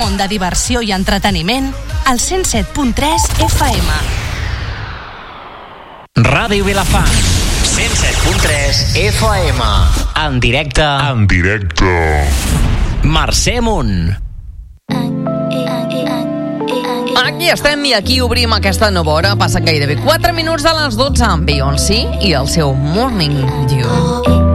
món de diversió i entreteniment al 107.3 FM. Ràdio Vilafant, 107.3 FM. En directe. Mercè Munt. Aquí estem i aquí obrim aquesta nova hora. Passen gairebé 4 minuts de les 12 amb Beyoncé i el seu Morning Dew.